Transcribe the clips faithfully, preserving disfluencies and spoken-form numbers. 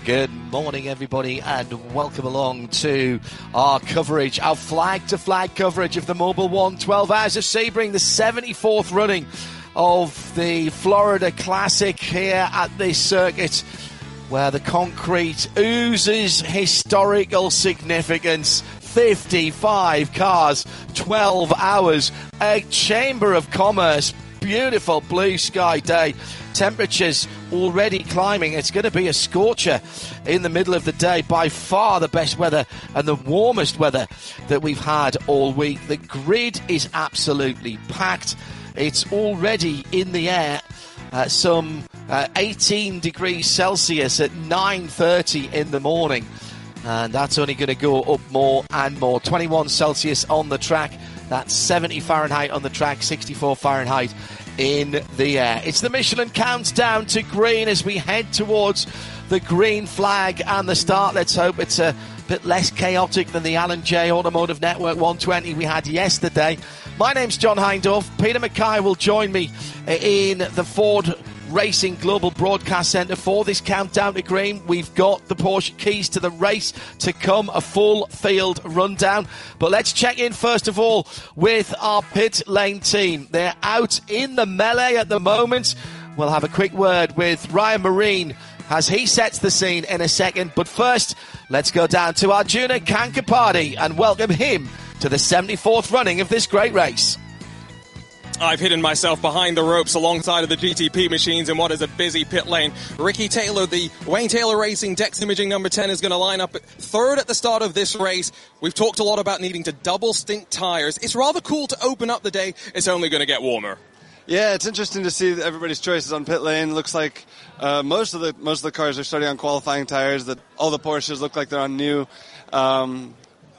Good morning, everybody, and welcome along to our coverage, our flag-to-flag coverage of the Mobil One twelve Hours of Sebring, the seventy-fourth running of the Florida Classic here at this circuit, where the concrete oozes historical significance. fifty-five cars, twelve hours, a chamber of commerce, beautiful blue sky day. Temperatures already climbing. It's going to be a scorcher in the middle of the day. By far the best weather and the warmest weather that we've had all week. The grid is absolutely packed. It's already in the air at some uh, eighteen degrees Celsius at nine thirty in the morning. And that's only going to go up more and more. twenty-one Celsius on the track. That's seventy Fahrenheit on the track, sixty-four Fahrenheit in the air. It's the Michelin countdown to green as we head towards the green flag and the start. Let's hope it's a bit less chaotic than the Alan J Automotive Network one twenty we had yesterday. My name's John Hindorf. Peter Mackay will join me in the Ford Racing Global Broadcast Centre for this countdown to green. We've got the Porsche keys to the race to come, a full field rundown. But let's check in first of all with our pit lane team. They're out in the melee at the moment. We'll have a quick word with Ryan Marine as he sets the scene in a second. But first, let's go down to Arjuna Kankapati and welcome him to the seventy-fourth running of this great race. I've hidden myself behind the ropes alongside of the G T P machines in what is a busy pit lane. Ricky Taylor, the Wayne Taylor Racing Dex Imaging number ten, is going to line up third at the start of this race. We've talked a lot about needing to double stint tires. It's rather cool to open up the day. It's only going to get warmer. Yeah, it's interesting to see everybody's choices on pit lane. Looks like uh, most of the most of the cars are starting on qualifying tires. That all the Porsches look like they're on new. Um,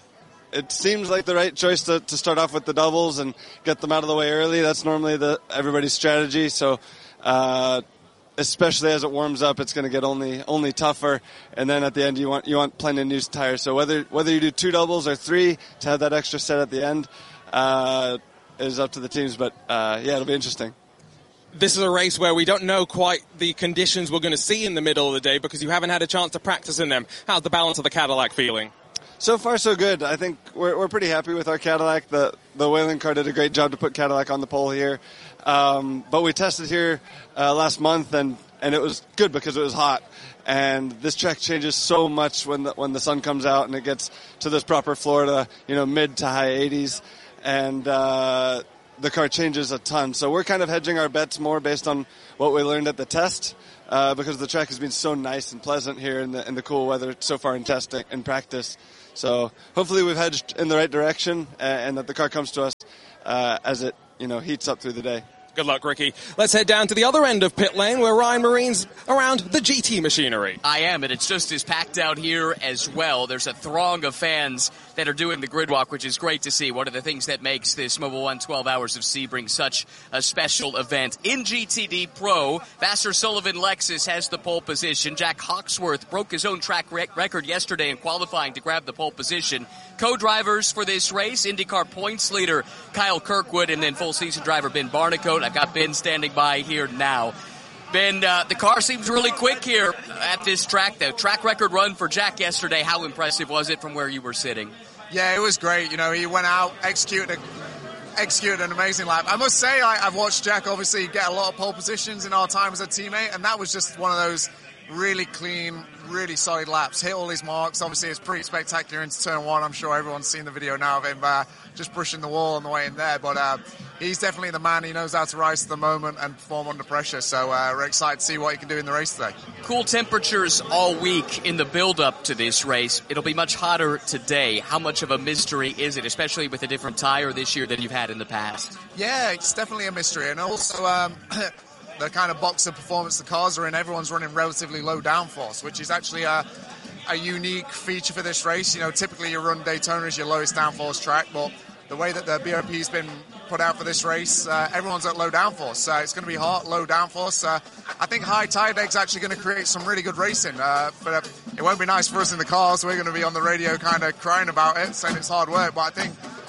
It seems like the right choice to, to start off with the doubles and get them out of the way early. That's normally the everybody's strategy. So, uh, especially as it warms up, it's going to get only only tougher. And then at the end, you want you want plenty of new tires. So whether whether you do two doubles or three to have that extra set at the end uh, is up to the teams. But uh, yeah, it'll be interesting. This is a race where we don't know quite the conditions we're going to see in the middle of the day because you haven't had a chance to practice in them. How's the balance of the Cadillac feeling? So far, so good. I think we're we're pretty happy with our Cadillac. The the Whelen car did a great job to put Cadillac on the pole here. Um, but we tested here uh, last month, and, and it was good because it was hot. And this track changes so much when the, when the sun comes out and it gets to this proper Florida, you know, mid to high eighties. And uh, the car changes a ton. So we're kind of hedging our bets more based on what we learned at the test. Uh, because the track has been so nice and pleasant here in the in the cool weather so far in testing and practice. So hopefully we've hedged in the right direction and, and that the car comes to us uh, as it you know heats up through the day. Good luck, Ricky. Let's head down to the other end of pit lane where Ryan Marine's around the G T machinery. I am, and it's just as packed out here as well. There's a throng of fans that are doing the grid walk, which is great to see. One of the things that makes this Mobil One twelve Hours of Sebring such a special event. In G T D Pro, Vassar Sullivan Lexus has the pole position. Jack Hawksworth broke his own track rec- record yesterday in qualifying to grab the pole position. Co-drivers for this race, IndyCar points leader Kyle Kirkwood, and then full-season driver Ben Barnicoat. I've got Ben standing by here now. Ben, uh, the car seems really quick here at this track. The track record run for Jack yesterday, how impressive was it from where you were sitting? Yeah, it was great. You know, he went out, executed, a, executed an amazing lap. I must say, I, I've watched Jack obviously get a lot of pole positions in our time as a teammate, and that was just one of those really clean, really solid laps. Hit all his marks. Obviously, it's pretty spectacular into turn one. I'm sure everyone's seen the video now of him uh, just brushing the wall on the way in there. But uh, he's definitely the man. He knows how to rise to the moment and perform under pressure. So uh, we're excited to see what he can do in the race today. Cool temperatures all week in the build-up to this race. It'll be much hotter today. How much of a mystery is it, especially with a different tire this year than you've had in the past? Yeah, it's definitely a mystery. And also... Um, the kind of box of performance the cars are in, everyone's running relatively low downforce, which is actually a, a unique feature for this race. You know, typically you run Daytona as your lowest downforce track, but the way that the B O P's been put out for this race, uh, everyone's at low downforce. So it's going to be hot, low downforce. Uh, I think high tire deck's actually going to create some really good racing, uh, but uh, it won't be nice for us in the cars. We're going to be on the radio kind of crying about it, saying it's hard work, but I think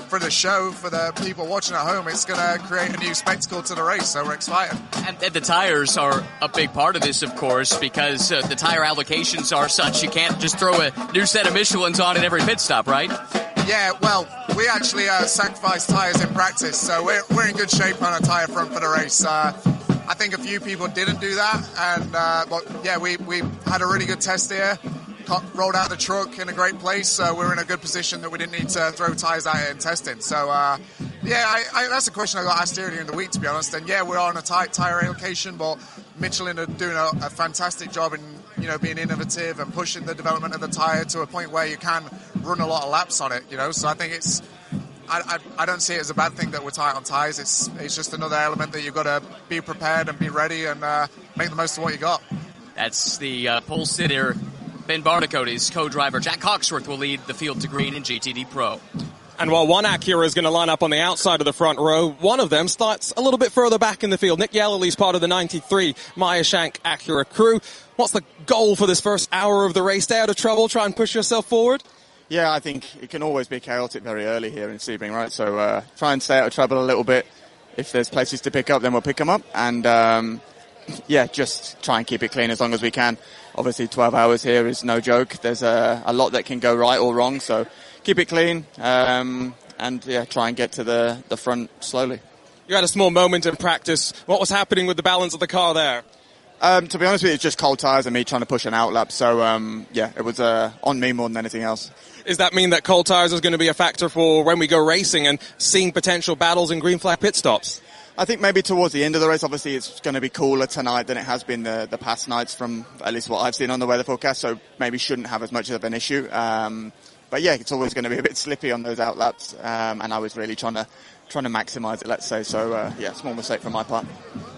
for the show, for the people watching at home, it's going to create a new spectacle to the race, so we're excited. And, and the tires are a big part of this, of course, because uh, the tire allocations are such you can't just throw a new set of Michelins on at every pit stop, right? Yeah, well, we actually uh, sacrifice tyres in practice, so we're, we're in good shape on a tyre front for the race. Uh, I think a few people didn't do that, and uh, but yeah, we, we had a really good test here. Rolled out the truck in a great place, so we're in a good position that we didn't need to throw tyres out in testing. So, uh, yeah, I, I, that's a question I got asked earlier in the week, to be honest. And yeah, we're on a tight tyre allocation, but Michelin are doing a, a fantastic job in, you know, being innovative and pushing the development of the tyre to a point where you can run a lot of laps on it. You know, so I think it's. I, I, I don't see it as a bad thing that we're tight on tyres. It's it's just another element that you've got to be prepared and be ready and uh, make the most of what you got. That's the uh, pole sitter. Ben Barnicode's co-driver Jack Hawksworth will lead the field to green in G T D Pro. And while one Acura is going to line up on the outside of the front row, one of them starts a little bit further back in the field. Nick Yellerly's part of the ninety-three Meyer Shank Acura crew. What's the goal for this first hour of the race? Stay out of trouble, try and push yourself forward? Yeah, I think it can always be chaotic very early here in Sebring, right? So uh, try and stay out of trouble a little bit. If there's places to pick up, then we'll pick them up. And, um, yeah, just try and keep it clean as long as we can. Obviously, twelve hours here is no joke. There's a, a lot that can go right or wrong, so keep it clean um, and, yeah, try and get to the, the front slowly. You had a small moment in practice. What was happening with the balance of the car there? Um, to be honest with you, it's just cold tyres and me trying to push an outlap. So, um, yeah, it was uh, on me more than anything else. Does that mean that cold tyres is going to be a factor for when we go racing and seeing potential battles in green flag pit stops? I think maybe towards the end of the race, obviously it's going to be cooler tonight than it has been the, the past nights from at least what I've seen on the weather forecast, so maybe shouldn't have as much of an issue. Um, but yeah, it's always going to be a bit slippy on those outlaps, um, and I was really trying to trying to maximise it, let's say. So uh, yeah, small mistake from my part.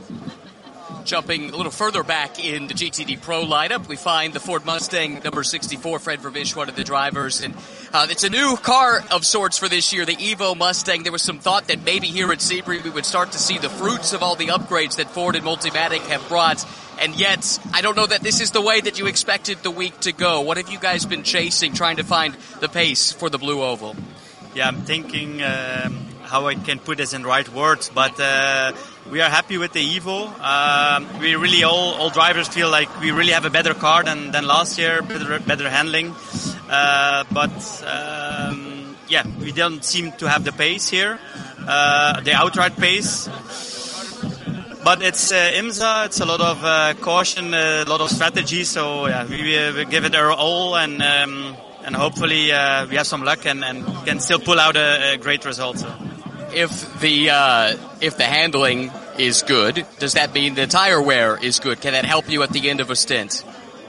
Jumping a little further back in the G T D Pro lineup, we find the Ford Mustang number sixty-four, Fred Vervish, one of the drivers. And uh, it's a new car of sorts for this year, the Evo Mustang. There was some thought that maybe here at Sebring we would start to see the fruits of all the upgrades that Ford and Multimatic have brought. And yet, I don't know that this is the way that you expected the week to go. What have you guys been chasing, trying to find the pace for the Blue Oval? Yeah, I'm thinking um, how I can put this in right words, but uh, we are happy with the Evo. Um, we really, all, all drivers feel like we really have a better car than, than last year, better, better handling. Uh, but, um, yeah, we don't seem to have the pace here, uh, the outright pace. But it's uh, IMSA, it's a lot of uh, caution, a lot of strategy, so yeah, we, uh, we give it our all, and um, and hopefully uh, we have some luck and, and can still pull out a, a great result. So. If the uh, if the handling is good, does that mean the tire wear is good? Can that help you at the end of a stint?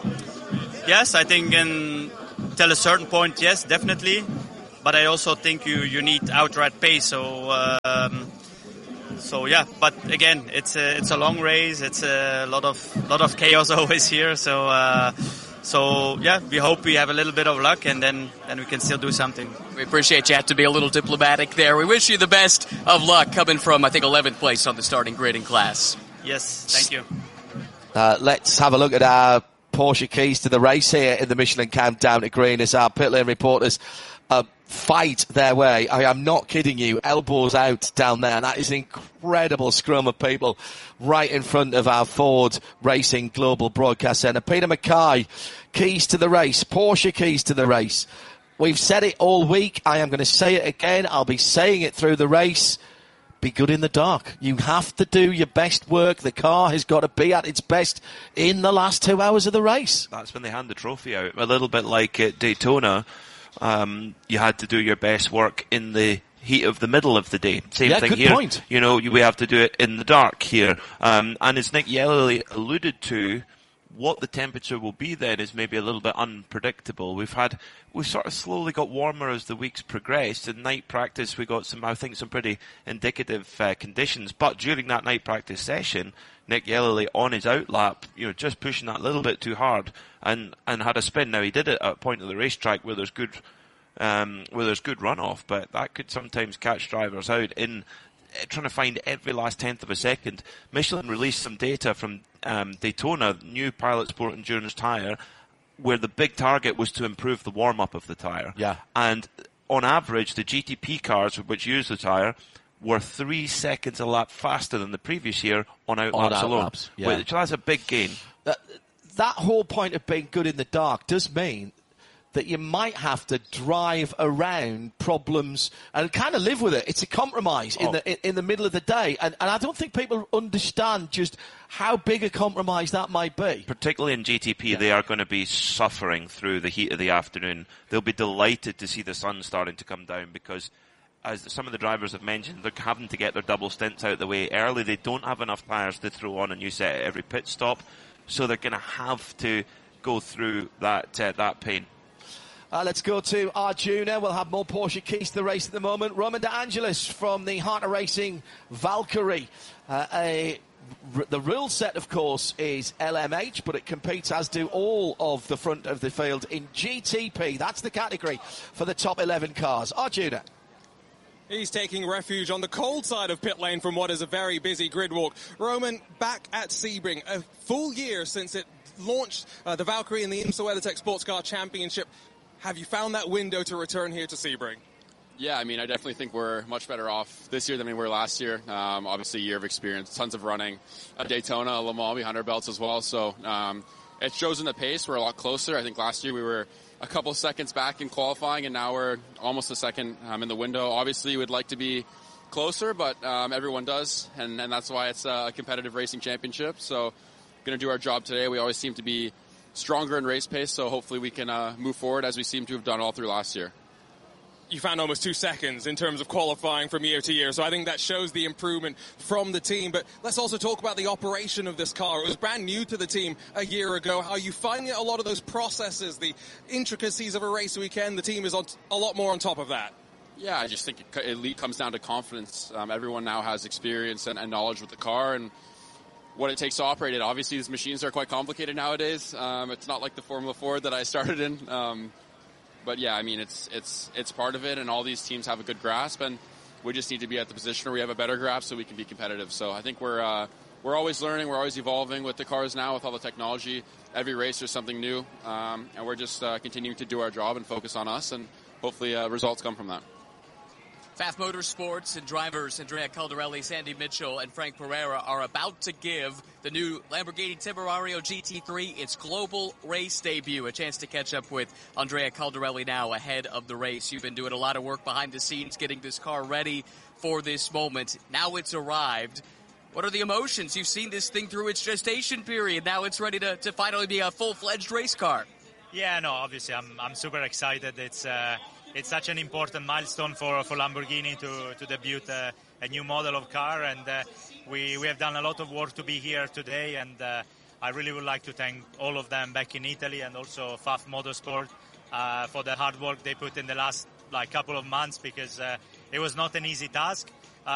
Yes, I think until a certain point, yes, definitely. But I also think you, you need outright pace, so... Um, So yeah, but again, it's a it's a long race. It's a lot of lot of chaos always here. So uh, so yeah, we hope we have a little bit of luck, and then then we can still do something. We appreciate you have to be a little diplomatic there. We wish you the best of luck coming from I think eleventh place on the starting grid in class. Yes, thank you. Uh, let's have a look at our Porsche keys to the race here in the Michelin Countdown to Green as our pit lane reporters Uh, fight their way. I am not kidding you. Elbows out down there. And that is an incredible scrum of people right in front of our Ford Racing Global Broadcast Centre. Peter Mackay, keys to the race. Porsche keys to the race. We've said it all week. I am going to say it again. I'll be saying it through the race. Be good in the dark. You have to do your best work. The car has got to be at its best in the last two hours of the race. That's when they hand the trophy out. A little bit like at Daytona. Um, you had to do your best work in the heat of the middle of the day. Same yeah, thing good here. Point. You know, we have to do it in the dark here. Um, and as Nick Yellerly alluded to, what the temperature will be then is maybe a little bit unpredictable. We've had, we've sort of slowly got warmer as the weeks progressed. In night practice, we got some, I think, some pretty indicative uh, conditions. But during that night practice session, Nick Yellerly on his outlap, you know, just pushing that little bit too hard and, and had a spin. Now he did it at a point of the racetrack where there's good, um, where there's good runoff, but that could sometimes catch drivers out in uh, trying to find every last tenth of a second. Michelin released some data from um, Daytona, new Pilot Sport Endurance tyre, where the big target was to improve the warm-up of the tyre. Yeah. And on average, the G T P cars, which use the tyre, were three seconds a lap faster than the previous year on out On laps out alone. laps, yeah. Which, that's a big gain. That, that whole point of being good in the dark does mean that you might have to drive around problems and kind of live with it. It's a compromise Oh. in the in, in the middle of the day, and, and I don't think people understand just how big a compromise that might be. Particularly in G T P, yeah. they are going to be suffering through the heat of the afternoon. They'll be delighted to see the sun starting to come down because, as some of the drivers have mentioned, they're having to get their double stints out of the way early. They don't have enough tyres to throw on a new set at every pit stop, so they're going to have to go through that uh, that pain. Uh, let's go to Arjuna. We'll have more Porsche keys to the race at the moment. Roman De Angelis from the Heart of Racing Valkyrie. Uh, a, r- the rule set, of course, is L M H, but it competes, as do all of the front of the field, in G T P. That's the category for the top eleven cars. Arjuna. He's taking refuge on the cold side of pit lane from what is a very busy grid walk. Roman, back at Sebring, a full year since it launched uh, the Valkyrie in the IMSA WeatherTech Sports Car Championship. Have you found that window to return here to Sebring? Yeah, I mean, I definitely think we're much better off this year than we were last year. Um, obviously, a year of experience, tons of running, a Daytona, a Le Mans behind our belts as well. So um, it shows in the pace. We're a lot closer. I think last year we were a couple seconds back in qualifying, and now we're almost a second um, in the window. Obviously, we'd like to be closer, but um, everyone does, and, and that's why it's a competitive racing championship. So going to do our job today. We always seem to be stronger in race pace, so hopefully we can uh, move forward as we seem to have done all through last year. You found almost two seconds in terms of qualifying from year to year, so I think that shows the improvement from the team. But let's also talk about the operation of this car. It was brand new to the team a year ago. How you find a lot of those processes, the intricacies of a race weekend, the team is on a lot more on top of that. Yeah, I just think it, it comes down to confidence. Um, everyone now has experience and, and knowledge with the car and what it takes to operate it. Obviously, these machines are quite complicated nowadays. Um, it's not like the Formula Ford that I started in. Um, but yeah, I mean, it's it's it's part of it, and all these teams have a good grasp, and we just need to be at the position where we have a better grasp so we can be competitive. So I think we're uh, we're always learning, we're always evolving with the cars now, with all the technology. Every race there's something new, um, and we're just uh, continuing to do our job and focus on us, and hopefully uh, results come from that. F A F Motorsports and drivers Andrea Caldarelli, Sandy Mitchell, and Frank Pereira are about to give the new Lamborghini Temporario G T three its global race debut. A chance to catch up with Andrea Caldarelli now ahead of the race. You've been doing a lot of work behind the scenes getting this car ready for this moment. Now it's arrived. What are the emotions? You've seen this thing through its gestation period. Now it's ready to, to finally be a full-fledged race car. Yeah, no, obviously I'm I'm super excited. It's uh, it's such an important milestone for, for Lamborghini to to debut a, a new model of car, and uh, we we have done a lot of work to be here today. And uh, I really would like to thank all of them back in Italy and also F A F Motorsport uh, for the hard work they put in the last like couple of months, because uh, it was not an easy task.